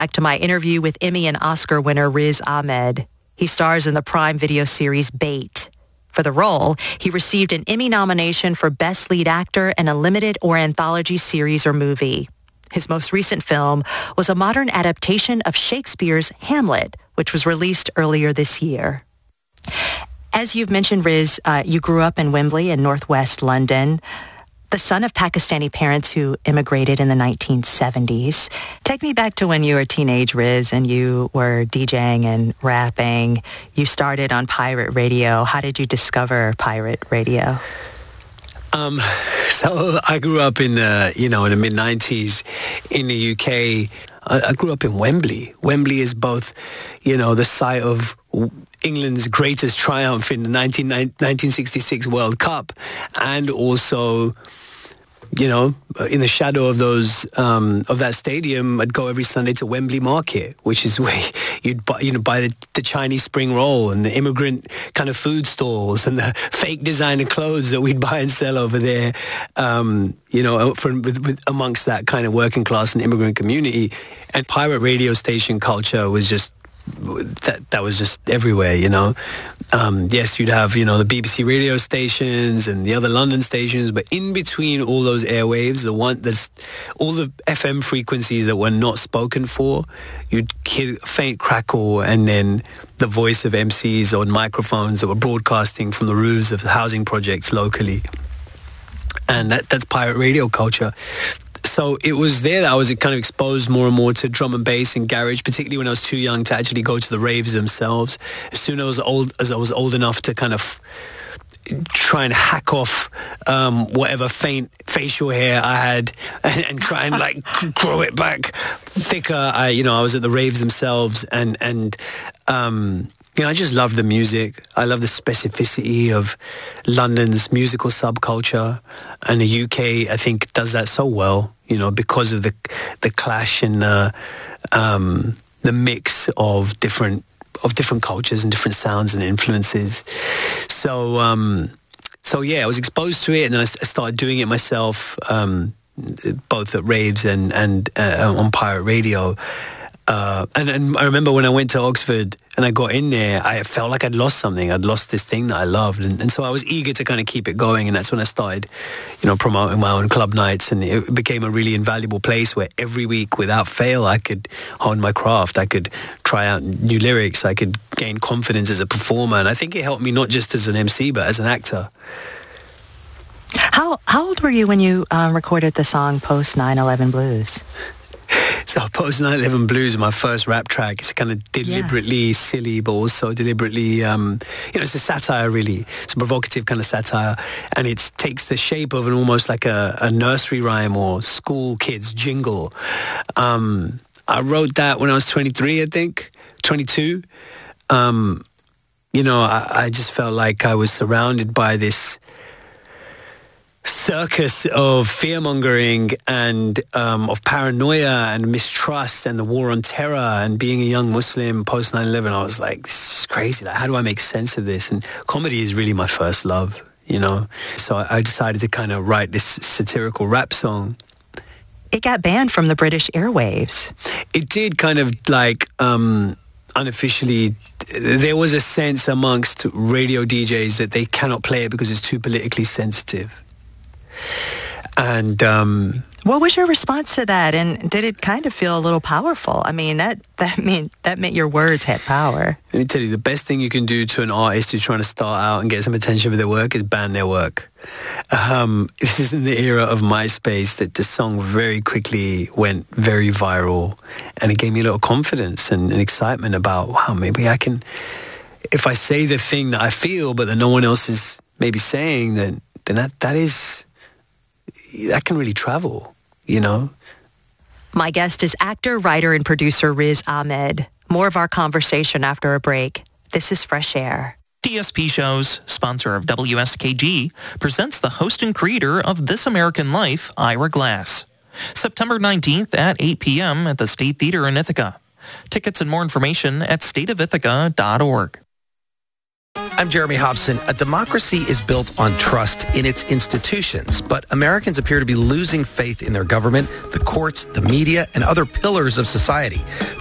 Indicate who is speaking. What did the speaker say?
Speaker 1: Back to my interview with Emmy and Oscar winner Riz Ahmed. He stars in the Prime Video series Bait. For the role, he received an Emmy nomination for Best Lead Actor in a limited or anthology series or movie. His most recent film was a modern adaptation of Shakespeare's Hamlet, which was released earlier this year. As you've mentioned, Riz, you grew up in Wembley in northwest London, the son of Pakistani parents who immigrated in the 1970s. Take me back to when you were a teenage, Riz, and you were DJing and rapping. You started on pirate radio. How did you discover pirate radio?
Speaker 2: So I grew up in the mid-90s in the UK. I grew up in Wembley. Wembley is both, the site of England's greatest triumph in the 1966 World Cup, and also, in the shadow of those of that stadium, I'd go every Sunday to Wembley Market, which is where you'd buy the Chinese spring roll and the immigrant kind of food stalls and the fake designer clothes that we'd buy and sell over there. Amongst that kind of working class and immigrant community, and pirate radio station culture was just. That was just everywhere, Yes, you'd have, the BBC radio stations and the other London stations, but in between all those airwaves, there's all the FM frequencies that were not spoken for, you'd hear a faint crackle and then the voice of MCs on microphones that were broadcasting from the roofs of housing projects locally. And that's pirate radio culture. So it was there that I was kind of exposed more and more to drum and bass and garage, particularly when I was too young to actually go to the raves themselves. As soon as I was old enough to kind of try and hack off whatever faint facial hair I had and try and grow it back thicker, I was at the raves themselves and I just love the music. I love the specificity of London's musical subculture, and the UK, I think, does that so well. Because of the clash and the mix of different cultures and different sounds and influences. So yeah, I was exposed to it, and then I started doing it myself, both at raves and on pirate radio. And I remember when I went to Oxford and I got in there, I felt like I'd lost something. I'd lost this thing that I loved. And so I was eager to kind of keep it going. And that's when I started, promoting my own club nights. And it became a really invaluable place where every week, without fail, I could hone my craft. I could try out new lyrics. I could gain confidence as a performer. And I think it helped me not just as an MC, but as an actor.
Speaker 1: How old were you when you recorded the song Post 9/11 Blues?
Speaker 2: So Post 9/11 Blues is my first rap track. It's kind of deliberately silly, but also deliberately, it's a satire, really. It's a provocative kind of satire. And it takes the shape of almost like a nursery rhyme or school kids jingle. I wrote that when I was 23, I think, 22. I just felt like I was surrounded by this circus of fear-mongering and of paranoia and mistrust and the war on terror, and being a young Muslim post 9/11, I was like, this is crazy. How do I make sense of this? And comedy is really my first love, So I decided to kind of write this satirical rap song.
Speaker 1: It got banned from the British airwaves.
Speaker 2: It did, kind of unofficially. There was a sense amongst radio DJs that they cannot play it because it's too politically sensitive. And
Speaker 1: what was your response to that? And did it kind of feel a little powerful? I mean, that meant your words had power.
Speaker 2: Let me tell you, the best thing you can do to an artist who's trying to start out and get some attention for their work is ban their work. This is in the era of MySpace that the song very quickly went very viral, and it gave me a little confidence and excitement about, wow, maybe I can, if I say the thing that I feel but that no one else is maybe saying, then that can really travel,
Speaker 1: My guest is actor, writer, and producer Riz Ahmed. More of our conversation after a break. This is Fresh Air.
Speaker 3: DSP Shows, sponsor of WSKG, presents the host and creator of This American Life, Ira Glass. September 19th at 8 p.m. at the State Theater in Ithaca. Tickets and more information at stateofithaca.org.
Speaker 4: I'm Jeremy Hobson. A democracy is built on trust in its institutions, but Americans appear to be losing faith in their government, the courts, the media, and other pillars of society.